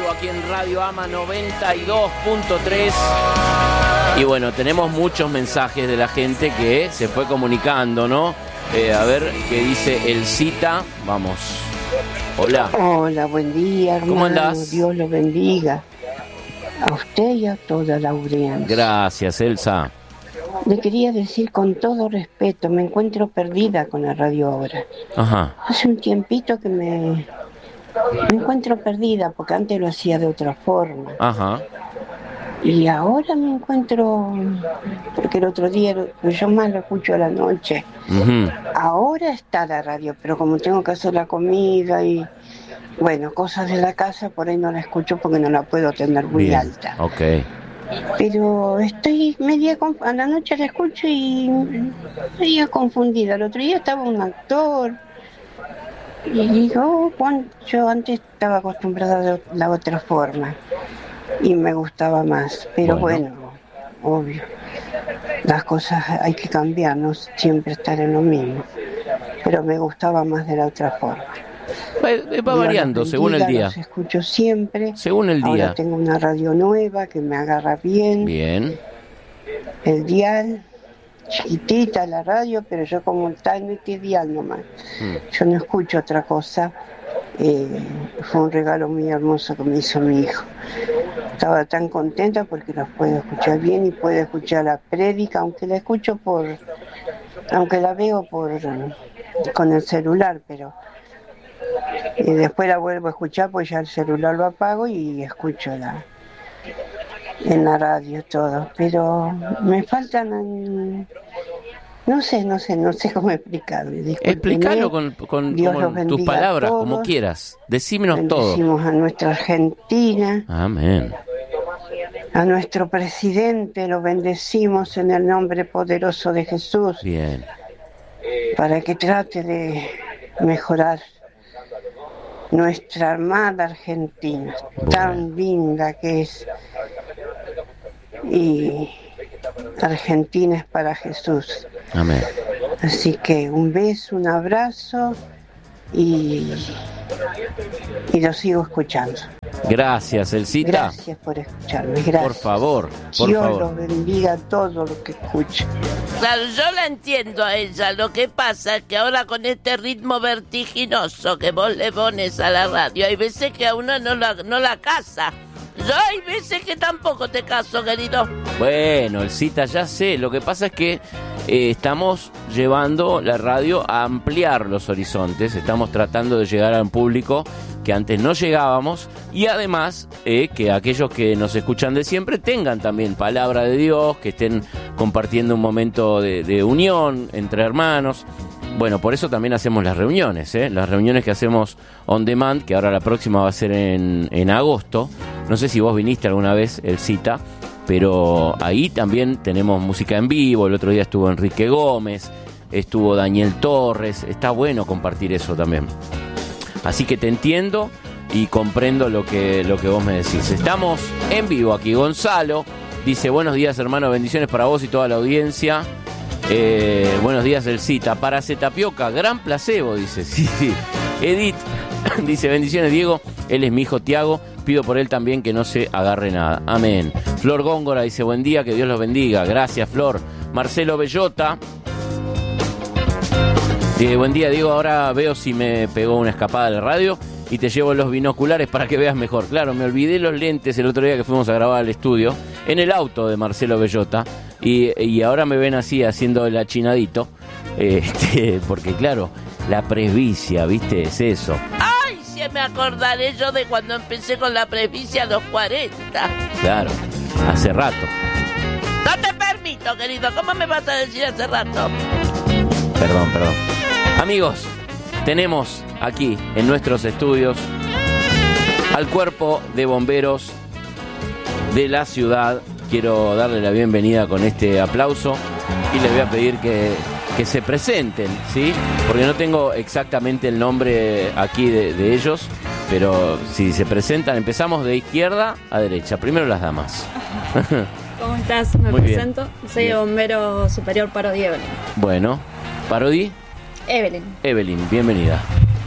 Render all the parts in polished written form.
aquí en Radio AMA 92.3. Y bueno, tenemos muchos mensajes de la gente que se fue comunicando, ¿no? A ver qué dice el Cita. Vamos. Hola. Hola, buen día, hermano. ¿Cómo andás? Dios lo bendiga. A usted y a toda la audiencia. Gracias, Elsa. Le quería decir con todo respeto, me encuentro perdida con la radio ahora. Ajá. Hace un tiempito que me encuentro perdida, porque antes lo hacía de otra forma. Ajá. Y ahora me encuentro, porque el otro día yo más lo escucho a la noche. Uh-huh. Ahora está la radio, pero como tengo que hacer la comida y, bueno, cosas de la casa, por ahí no la escucho porque no la puedo tener muy Bien. alta. Ok. Pero estoy a la noche la escucho y media confundida. El otro día estaba un actor y digo, yo antes estaba acostumbrada de la otra forma y me gustaba más. Pero bueno, obvio, las cosas hay que cambiar, no siempre estar en lo mismo. Pero me gustaba más de la otra forma. Va variando según el día. Los escucho siempre. Según el día. Ahora tengo una radio nueva que me agarra bien. Bien. El dial, chiquitita la radio, pero yo como está en este dial nomás. Yo no escucho otra cosa. Fue un regalo muy hermoso que me hizo mi hijo. Estaba tan contenta porque los puedo escuchar bien y puedo escuchar la prédica, aunque la escucho aunque la veo con el celular, pero y después la vuelvo a escuchar, pues ya el celular lo apago y escucho en la radio todo. Pero me faltan, no sé cómo explicarme. Explícalo con tus palabras, como quieras. Decímenos todo. Bendecimos a nuestra Argentina. Amén. A nuestro presidente lo bendecimos en el nombre poderoso de Jesús. Bien. Para que trate de mejorar nuestra amada Argentina, tan linda que es. Y Argentina es para Jesús. Amén. Así que un beso, un abrazo y lo sigo escuchando. Gracias, Elcita. Gracias por escucharme, gracias. Por favor, Dios los bendiga a todo lo que escucha. Claro, yo la entiendo a ella. Lo que pasa es que ahora con este ritmo vertiginoso que vos le pones a la radio, hay veces que a uno no la casa. Yo hay veces que tampoco te caso, querido. Bueno, Elcita, ya sé. Lo que pasa es que estamos llevando la radio a ampliar los horizontes. Estamos tratando de llegar a un público que antes no llegábamos. Y además, que aquellos que nos escuchan de siempre tengan también palabra de Dios, que estén compartiendo un momento de unión entre hermanos. Bueno, por eso también hacemos las reuniones, las reuniones que hacemos on demand, que ahora la próxima va a ser en agosto. No sé si vos viniste alguna vez, Elcita, pero ahí también tenemos música en vivo. El otro día estuvo Enrique Gómez, estuvo Daniel Torres. Está bueno compartir eso también. Así que te entiendo y comprendo lo que vos me decís. Estamos en vivo aquí. Gonzalo dice: buenos días, hermano, bendiciones para vos y toda la audiencia. Buenos días, Elcita. Para Zetapioca, gran placebo, dice. Sí. Edith dice: bendiciones, Diego. Él es mi hijo Tiago. Pido por él también que no se agarre nada. Amén. Flor Góngora dice: buen día, que Dios los bendiga. Gracias, Flor. Marcelo Bellota. Buen día, Diego. Ahora veo si me pegó una escapada de radio y te llevo los binoculares para que veas mejor. Claro, me olvidé los lentes el otro día que fuimos a grabar al estudio en el auto de Marcelo Bellota. Y ahora me ven así haciendo el achinadito, porque claro, la presbicia, ¿viste? Es eso. ¡Ay! Si me acordaré yo de cuando empecé con la presbicia a los 40. Claro, hace rato. No te permito, querido. ¿Cómo me vas a decir hace rato? Perdón. Amigos, tenemos aquí en nuestros estudios al Cuerpo de Bomberos de la ciudad. Quiero darle la bienvenida con este aplauso y les voy a pedir que se presenten, ¿sí? Porque no tengo exactamente el nombre aquí de ellos, pero si se presentan, empezamos de izquierda a derecha. Primero las damas. ¿Cómo estás? Me Muy presento. bien. Soy bombero superior Parodi Evelyn. Bueno, Parodi. Evelyn. Evelyn, bienvenida.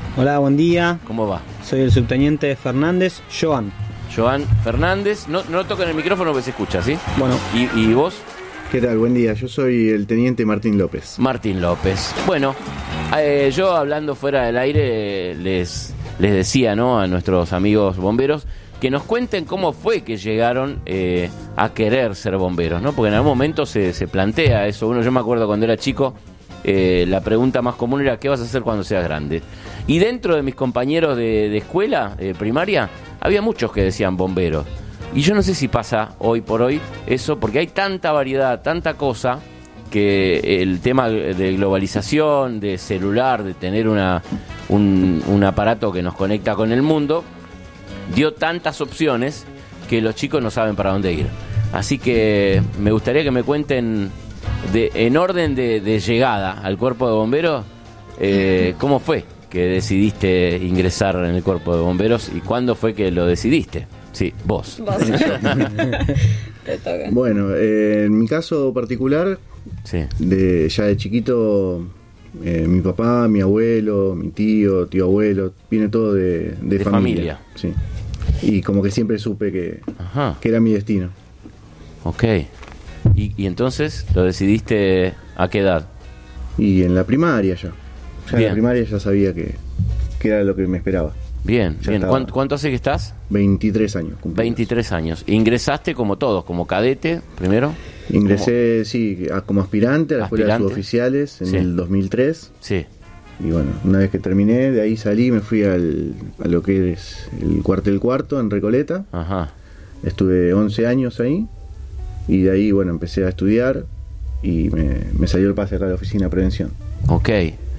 Hola, buen día. ¿Cómo va? Soy el subteniente Fernández, Joan Fernández. No toquen el micrófono que se escucha, ¿sí? Bueno. ¿Y vos? ¿Qué tal? Buen día. Yo soy el teniente Martín López. Martín López. Bueno, yo hablando fuera del aire les decía, ¿no?, a nuestros amigos bomberos que nos cuenten cómo fue que llegaron a querer ser bomberos, ¿no? Porque en algún momento se plantea eso. Yo me acuerdo cuando era chico, la pregunta más común era ¿qué vas a hacer cuando seas grande? Y dentro de mis compañeros de escuela primaria había muchos que decían bomberos. Y yo no sé si pasa hoy por hoy eso, porque hay tanta variedad, tanta cosa, que el tema de globalización, de celular, de tener un aparato que nos conecta con el mundo, dio tantas opciones que los chicos no saben para dónde ir. Así que me gustaría que me cuenten, en orden de llegada al cuerpo de bomberos, cómo fue que decidiste ingresar en el cuerpo de bomberos y cuándo fue que lo decidiste. Sí, vos. Te toca. Bueno, en mi caso particular, Sí. ya de chiquito, mi papá, mi abuelo, mi tío abuelo, viene todo de familia. Sí. Y como que siempre supe que era mi destino. Ok. ¿Y entonces lo decidiste a qué edad? Y en la primaria ya. En Bien. la primaria ya sabía que era lo que me esperaba. Bien, Ya bien. estaba. ¿Cuánto hace que estás? 23 años. cumplidos. 23 años. ¿Ingresaste como todos, como cadete primero? Ingresé, como aspirante a la escuela de Aspirante. suboficiales en Sí. el 2003. Sí. Y bueno, una vez que terminé, de ahí salí, me fui a lo que es el cuartel cuarto en Recoleta. Ajá. Estuve 11 años ahí. Y de ahí, bueno, empecé a estudiar y me salió el pase acá a la oficina de prevención. Ok.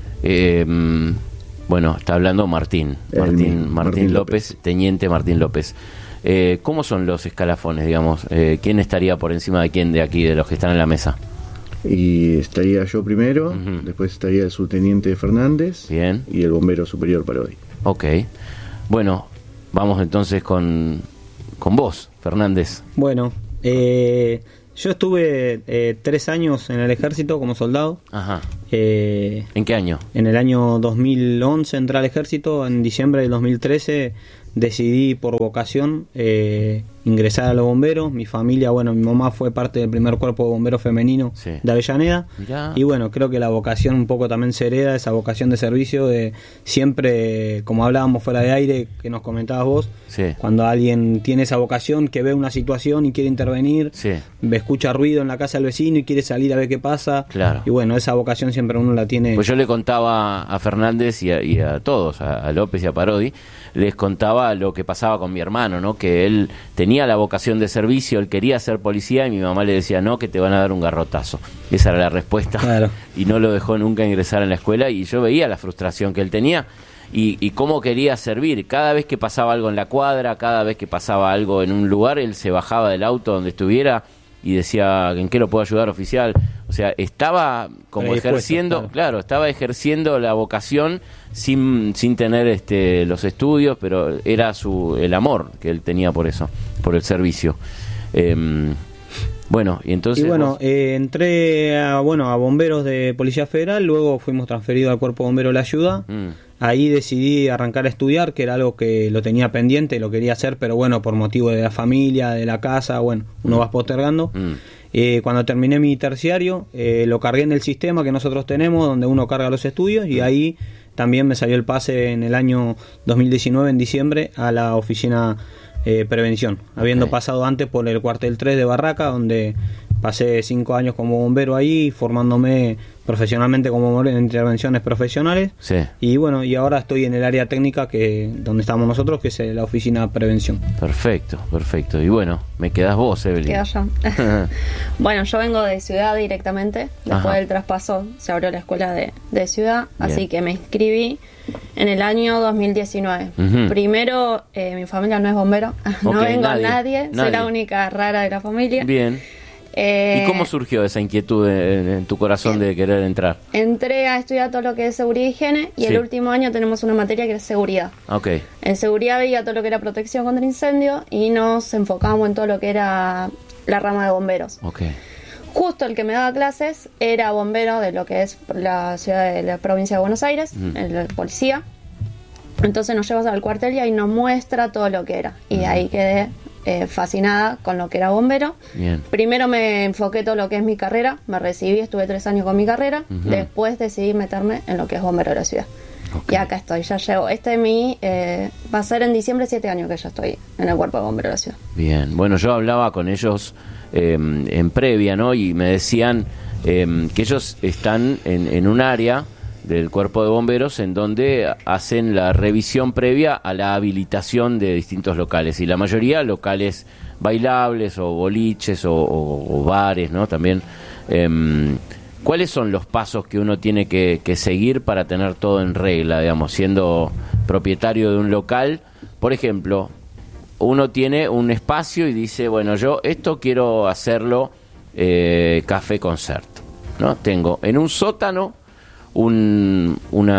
Bueno, está hablando Martín Martín López, teniente Martín López. ¿Cómo son los escalafones, digamos? ¿Quién estaría por encima de quién de aquí, de los que están en la mesa? Y estaría yo primero, Ujú. después estaría el subteniente Fernández. Bien. Y el bombero superior Parodi. Ok. Bueno, vamos entonces con vos, Fernández. Bueno, yo estuve 3 años en el ejército como soldado. Ajá. En ¿En qué año? el año 2011 entré al ejército. En diciembre del 2013 decidí por vocación ingresar a los bomberos. Mi familia, mi mamá fue parte del primer cuerpo de bomberos femenino Sí. de Avellaneda. Mirá. Y bueno, creo que la vocación un poco también se hereda, esa vocación de servicio, de siempre, como hablábamos fuera de aire, que nos comentabas vos, Sí. cuando alguien tiene esa vocación, que ve una situación y quiere intervenir, Sí. escucha ruido en la casa del vecino y quiere salir a ver qué pasa. Claro. Y bueno, esa vocación siempre uno la tiene. Pues yo le contaba a Fernández y a todos, a López y a Parodi, les contaba lo que pasaba con mi hermano, ¿no? Que él tenía la vocación de servicio, él quería ser policía y mi mamá le decía, no, que te van a dar un garrotazo. Esa era la respuesta. Claro. Y no lo dejó nunca ingresar en la escuela y yo veía la frustración que él tenía y cómo quería servir. Cada vez que pasaba algo en la cuadra, cada vez que pasaba algo en un lugar, él se bajaba del auto donde estuviera y decía, ¿en qué lo puedo ayudar, oficial? O sea, estaba como Predispuesto, ejerciendo, claro, estaba ejerciendo la vocación sin tener los estudios, pero era el amor que él tenía por eso, por el servicio. Bueno, y entonces... Y bueno, vos- entré a bomberos de Policía Federal, luego fuimos transferidos al Cuerpo Bombero de la Ciudad. Ahí decidí arrancar a estudiar, que era algo que lo tenía pendiente, lo quería hacer, pero bueno, por motivo de la familia, de la casa, uno va postergando. Cuando terminé mi terciario, lo cargué en el sistema que nosotros tenemos, donde uno carga los estudios, y ahí también me salió el pase en el año 2019, en diciembre, a la oficina prevención, habiendo pasado antes por el cuartel 3 de Barraca, donde pasé 5 años como bombero ahí, formándome profesionalmente como bombero en intervenciones profesionales. Sí. Y bueno, y ahora estoy en el área técnica donde estamos nosotros, que es la oficina prevención. Perfecto, perfecto. Y bueno, me quedás vos, Evelyn. Quedo yo. Bueno, yo vengo de Ciudad directamente. Después Ajá. del traspaso se abrió la escuela de Ciudad. Bien. Así que me inscribí en el año 2019. Ujú. Primero, mi familia no es bombero. No Ok, vengo nadie. nadie. Soy la única rara de la familia. Bien. ¿Y cómo surgió esa inquietud en tu corazón de querer entrar? Entré a estudiar todo lo que es seguridad y higiene. Y Sí. el último año tenemos una materia que es seguridad. Ok, En seguridad veía todo lo que era protección contra incendio y nos enfocábamos en todo lo que era la rama de bomberos. ok. Justo el que me daba clases era bombero de lo que es la ciudad de la provincia de Buenos Aires, el policía. Entonces nos lleva al cuartel y ahí nos muestra todo lo que era. Y de ahí quedé fascinada con lo que era bombero. Bien. Primero me enfoqué todo lo que es mi carrera, me recibí, estuve 3 años con mi carrera, después decidí meterme en lo que es bombero de la ciudad. Okay. Y acá estoy, ya llevo, va a ser en diciembre 7 años que ya estoy en el cuerpo de bombero de la ciudad. Bien, bueno, yo hablaba con ellos en previa, ¿no? Y me decían que ellos están en un área del cuerpo de bomberos en donde hacen la revisión previa a la habilitación de distintos locales, y la mayoría locales bailables o boliches o bares, ¿no? También ¿cuáles son los pasos que uno tiene que seguir para tener todo en regla, digamos, siendo propietario de un local? Por ejemplo, uno tiene un espacio y dice, bueno, yo esto quiero hacerlo café concierto, ¿no? Tengo en un sótano un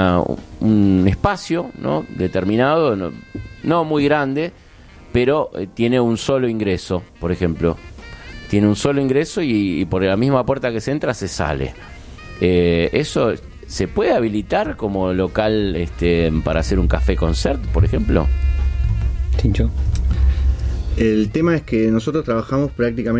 espacio, ¿no? Determinado, no muy grande, pero tiene un solo ingreso, por ejemplo. Tiene un solo ingreso y por la misma puerta que se entra se sale. ¿Eso se puede habilitar como local para hacer un café concert, por ejemplo? Tincho. El tema es que nosotros trabajamos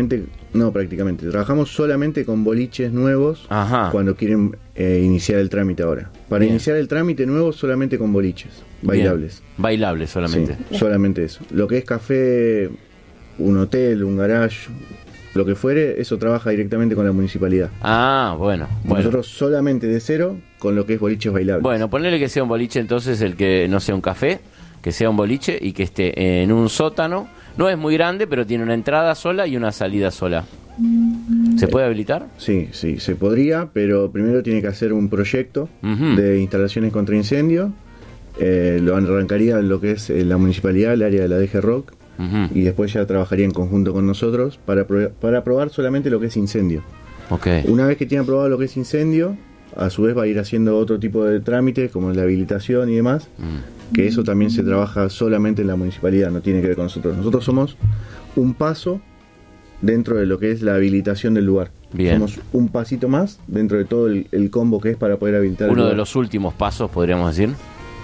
trabajamos solamente con boliches nuevos. Ajá. Cuando quieren iniciar el trámite ahora. Para iniciar el trámite nuevo solamente con boliches bailables. Bien. Bailables solamente. Sí, solamente eso. Lo que es café, un hotel, un garage, lo que fuere, eso trabaja directamente con la municipalidad. Ah, bueno. Nosotros solamente de cero con lo que es boliches bailables. Bueno, ponele que sea un boliche entonces, el que no sea un café, que sea un boliche y que esté en un sótano. No es muy grande, pero tiene una entrada sola y una salida sola. ¿Se puede habilitar? Sí, se podría, pero primero tiene que hacer un proyecto de instalaciones contra incendio. Lo arrancaría lo que es la municipalidad, el área de la DG Rock, y después ya trabajaría en conjunto con nosotros para probar solamente lo que es incendio. Okay. Una vez que tiene aprobado lo que es incendio, a su vez va a ir haciendo otro tipo de trámites como la habilitación y demás, que eso también se trabaja solamente en la municipalidad, no tiene que ver con nosotros. Nosotros somos un paso dentro de lo que es la habilitación del lugar. Bien. Somos un pasito más dentro de todo el combo que es para poder habilitar el lugar. Uno de los últimos pasos, podríamos decir.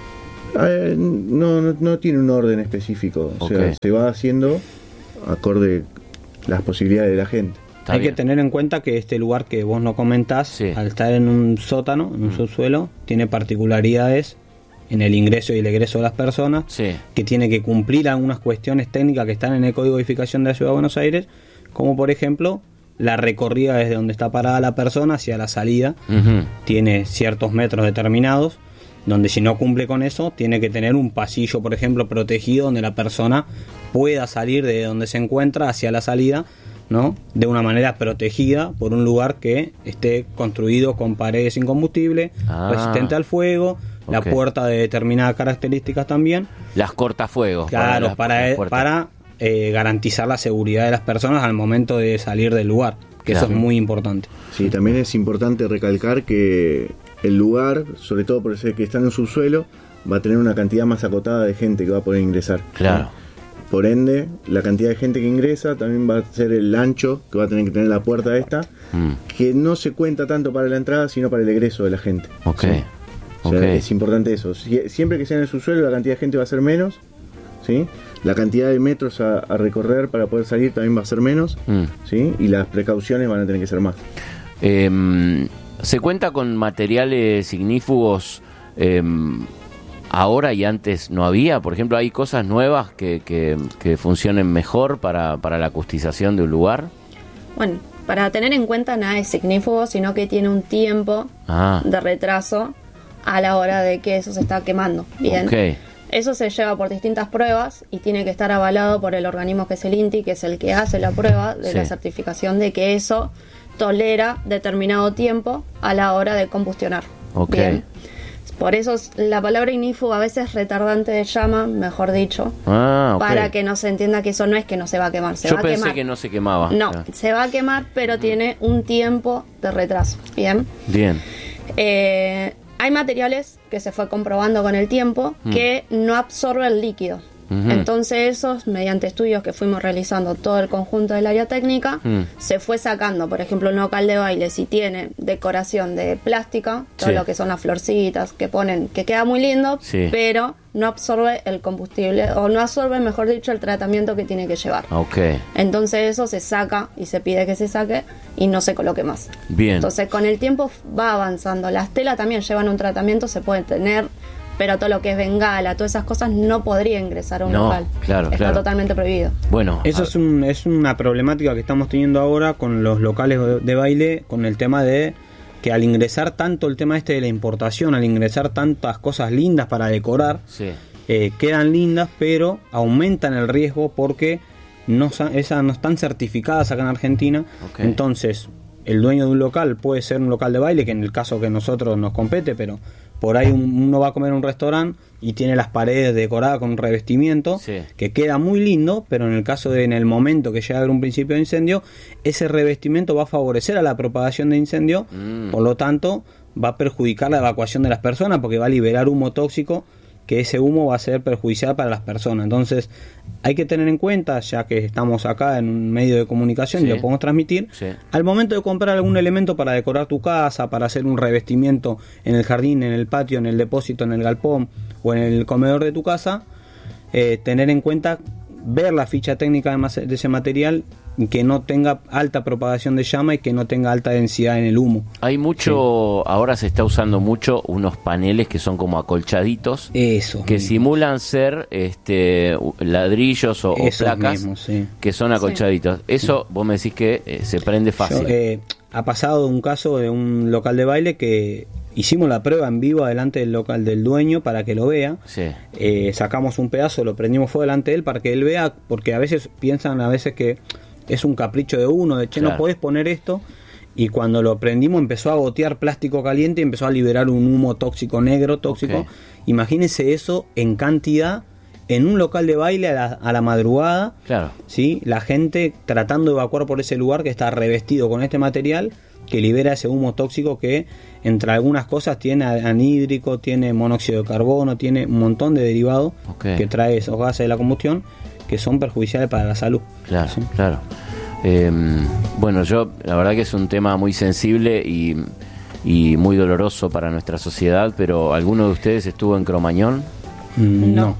No tiene un orden específico. Okay. O sea, se va haciendo acorde las posibilidades de la gente. Hay que tener en cuenta que este lugar que vos no comentás, al estar en un sótano, en un subsuelo, tiene particularidades en el ingreso y el egreso de las personas, que tiene que cumplir algunas cuestiones técnicas que están en el Código de Edificación de la Ciudad de Buenos Aires, como por ejemplo la recorrida desde donde está parada la persona hacia la salida. Tiene ciertos metros determinados, donde si no cumple con eso, tiene que tener un pasillo, por ejemplo, protegido, donde la persona pueda salir de donde se encuentra hacia la salida, ¿no? De una manera protegida por un lugar que esté construido con paredes sin combustible, resistente al fuego, la puerta de determinadas características también. Las cortafuegos. Claro, para garantizar la seguridad de las personas al momento de salir del lugar, que eso es muy importante. Sí, también es importante recalcar que el lugar, sobre todo por ser que está en un subsuelo, va a tener una cantidad más acotada de gente que va a poder ingresar. Claro. ¿Sí? Por ende, la cantidad de gente que ingresa también va a ser el ancho que va a tener que tener la puerta esta, que no se cuenta tanto para la entrada, sino para el egreso de la gente. ¿Sí? O sea, es importante eso. Siempre que sea en el subsuelo, la cantidad de gente va a ser menos, ¿sí? La cantidad de metros a recorrer para poder salir también va a ser menos, ¿sí? Y las precauciones van a tener que ser más. ¿Se cuenta con materiales ignífugos ahora y antes no había? Por ejemplo, ¿hay cosas nuevas que funcionen mejor para la acustización de un lugar? Bueno, para tener en cuenta, nada es ignífugo, sino que tiene un tiempo de retraso a la hora de que eso se está quemando. Bien. Eso se lleva por distintas pruebas y tiene que estar avalado por el organismo que es el INTI, que es el que hace la prueba de la certificación de que eso tolera determinado tiempo a la hora de combustionar. Bien. Por eso la palabra ignífugo a veces retardante de llama, mejor dicho, para que no se entienda que eso no es que no se va a quemar, se va a quemar. Yo pensé que no se quemaba. No, se va a quemar, pero tiene un tiempo de retraso. Bien. Hay materiales que se fue comprobando con el tiempo que no absorben el líquido. Entonces esos, mediante estudios que fuimos realizando todo el conjunto del área técnica, se fue sacando, por ejemplo, un local de baile, si tiene decoración de plástica, todo lo que son las florcitas que ponen, que queda muy lindo, pero no absorbe el combustible, o no absorbe, mejor dicho, el tratamiento que tiene que llevar. Entonces eso se saca y se pide que se saque y no se coloque más. Bien. Entonces con el tiempo va avanzando. Las telas también llevan un tratamiento, se pueden tener, pero todo lo que es bengala, todas esas cosas no podría ingresar a un local. Está totalmente prohibido. Bueno, eso es una problemática que estamos teniendo ahora con los locales de baile, con el tema de que al ingresar tanto el tema de la importación, al ingresar tantas cosas lindas para decorar, quedan lindas, pero aumentan el riesgo porque esas no están certificadas acá en Argentina. Entonces, el dueño de un local puede ser un local de baile, que en el caso que nosotros nos compete, pero por ahí uno va a comer en un restaurante y tiene las paredes decoradas con un revestimiento que queda muy lindo, pero en el caso en el momento que llega a haber un principio de incendio, ese revestimiento va a favorecer a la propagación de incendio, por lo tanto va a perjudicar la evacuación de las personas porque va a liberar humo tóxico, que ese humo va a ser perjudicial para las personas. Entonces hay que tener en cuenta, ya que estamos acá en un medio de comunicación y lo podemos transmitir, al momento de comprar algún elemento para decorar tu casa, para hacer un revestimiento en el jardín, en el patio, en el depósito, en el galpón o en el comedor de tu casa, tener en cuenta, ver la ficha técnica de ese material, que no tenga alta propagación de llama y que no tenga alta densidad en el humo. Hay mucho, ahora se está usando mucho unos paneles que son como acolchaditos, que simulan ser ladrillos o placas mismos, que son acolchaditos. Eso vos me decís que se prende fácil. Ha pasado un caso de un local de baile que hicimos la prueba en vivo delante del local del dueño para que lo vea. Sacamos un pedazo, lo prendimos fuego delante de él para que él vea, porque a veces piensan que es un capricho de uno, de no podés poner esto, y cuando lo prendimos empezó a gotear plástico caliente y empezó a liberar un humo tóxico, negro tóxico. Imagínense eso en cantidad en un local de baile a la madrugada, ¿sí? La gente tratando de evacuar por ese lugar que está revestido con este material que libera ese humo tóxico que entre algunas cosas tiene anhídrico, tiene monóxido de carbono, tiene un montón de derivados que trae esos gases de la combustión que son perjudiciales para la salud. Claro. Bueno, la verdad que es un tema muy sensible y muy doloroso para nuestra sociedad, pero ¿alguno de ustedes estuvo en Cromañón? No.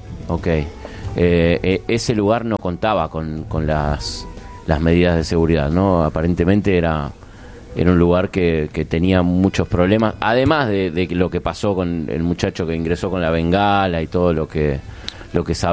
Ese lugar no contaba con las medidas de seguridad, ¿no? Aparentemente era un lugar que tenía muchos problemas, además de lo que pasó con el muchacho que ingresó con la bengala y todo lo que sabemos.